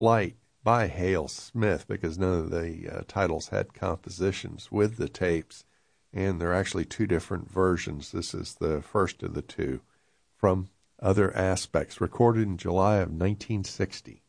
Light by Hale Smith, because none of the titles had compositions with the tapes, and there are actually two different versions. This is the first of the two from Other Aspects, recorded in July of 1960.